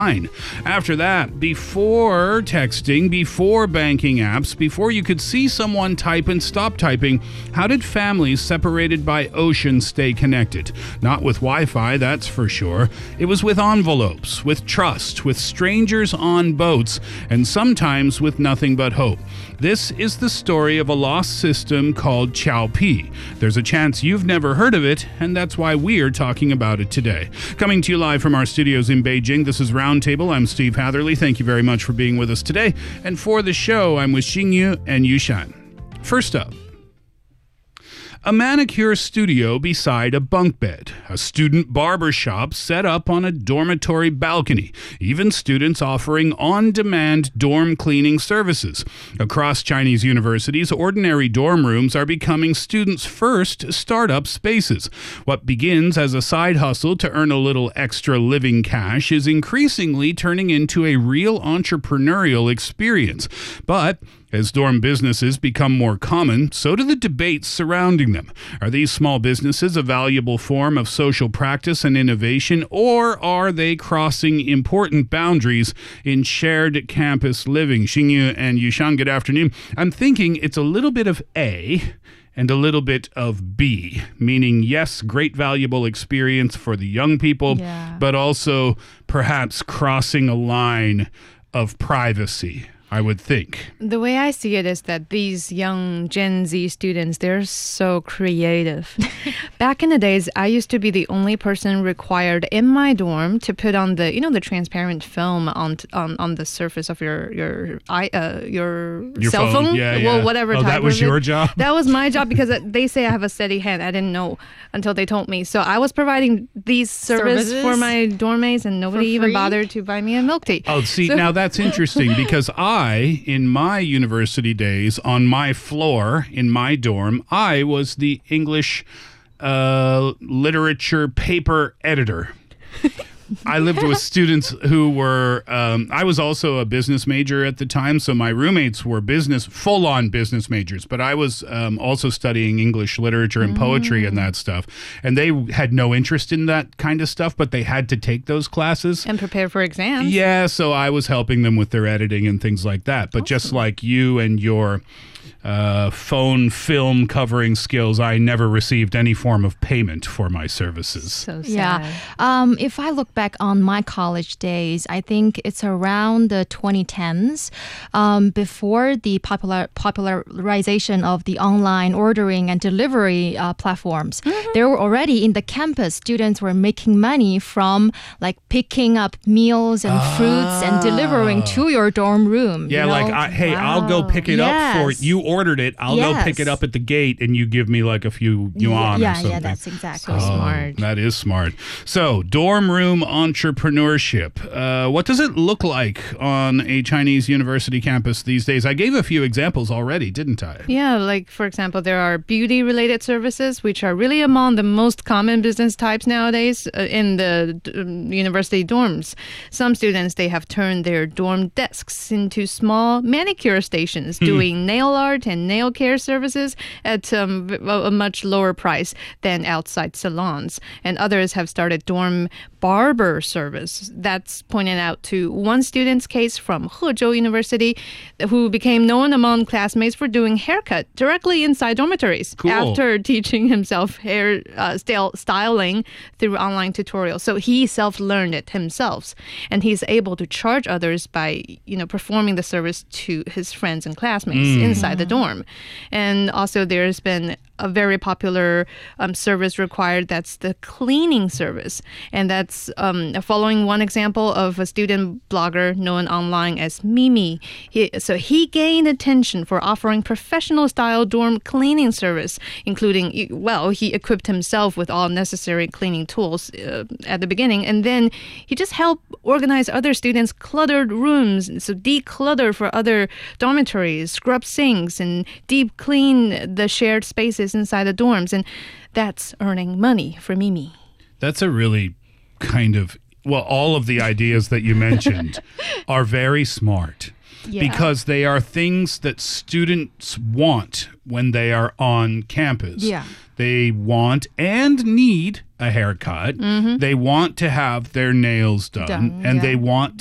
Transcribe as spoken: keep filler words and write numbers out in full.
After that, before texting, before banking apps, before you could see someone type and stop typing, how did families separated by oceans stay connected? Not with Wi-Fi, that's for sure. It was with envelopes, with trust, with strangers on boats, and sometimes with nothing but hope. This is the story of a lost system called Qiaopi. There's a chance you've never heard of it, and that's why we're talking about it today. Coming to you live from our studios in Beijing, this is Roundtable. I'm Steve Hatherley. Thank you very much for being with us today. And for the show, I'm with Xingyu and Yushan. First up, a manicure studio beside a bunk bed, a student barber shop set up on a dormitory balcony, even students offering on-demand dorm cleaning services. Across Chinese universities, ordinary dorm rooms are becoming students' first startup spaces. What begins as a side hustle to earn a little extra living cash is increasingly turning into a real entrepreneurial experience. But as dorm businesses become more common, so do the debates surrounding them. Are these small businesses a valuable form of social practice and innovation, or are they crossing important boundaries in shared campus living? Xingyu and Yushan, good afternoon. I'm thinking it's a little bit of A and a little bit of B, meaning, yes, great valuable experience for the young people, yeah, but also perhaps crossing a line of privacy, I would think. The way I see it is that these young Gen Z students, they're so creative. Back in the days, I used to be the only person required in my dorm to put on the, you know, the transparent film on on, on the surface of your your i uh, your, your cell phone, phone. Yeah, yeah. Well, whatever. Oh, type that was of your it. job? That was my job because they say I have a steady hand. I didn't know until they told me. So I was providing these service Services? for my dorm mates, and nobody even bothered to buy me a milk tea. Oh, see, So- now that's interesting because I I, in my university days, on my floor, in my dorm, I was the English uh, literature paper editor. I lived with students who were, um, I was also a business major at the time, so my roommates were business, full-on business majors, but I was um, also studying English literature and poetry mm. and that stuff, and they had no interest in that kind of stuff, but they had to take those classes. And prepare for exams. Yeah, so I was helping them with their editing and things like that, but awesome. Just like you and your uh, phone film covering skills, I never received any form of payment for my services. So sad. Yeah. Um, if I look back on my college days, I think it's around the twenty tens, um, before the popular popularization of the online ordering and delivery uh, platforms. Mm-hmm. There were already in the campus, students were making money from like picking up meals and ah. fruits and delivering to your dorm room. Yeah, you know? like, I, hey, wow. I'll go pick it yes. up for you. Ordered it. I'll yes. go pick it up at the gate, and you give me like a few yuan yeah, or something. Yeah, that's exactly oh, smart. That is smart. So, dorm room entrepreneurship. Uh, what does it look like on a Chinese university campus these days? I gave a few examples already, didn't I? Yeah, like for example, there are beauty-related services, which are really among the most common business types nowadays uh, in the um, university dorms. Some students, they have turned their dorm desks into small manicure stations, doing nail art and nail care services at um, a much lower price than outside salons. And others have started dorm barber service. That's pointed out to one student's case from Hezhou University, who became known among classmates for doing haircut directly inside dormitories cool. after teaching himself hair uh, style, styling through online tutorials. So he self-learned it himself, and he's able to charge others by, you know, performing the service to his friends and classmates mm. inside the dorm. And also there's been a very popular um, service required, that's the cleaning service. And that's um, following one example of a student blogger known online as Mimi. He, so he gained attention for offering professional style dorm cleaning service, including, well, he equipped himself with all necessary cleaning tools uh, at the beginning. And then he just helped organize other students' cluttered rooms. So declutter for other dormitories, scrub sinks, and deep clean the shared spaces inside the dorms. And that's earning money for Mimi. That's a really kind of, well, all of the ideas that you mentioned are very smart. Yeah. Because they are things that students want when they are on campus. Yeah. They want and need a haircut. They want to have their nails done, Done, and yeah. they want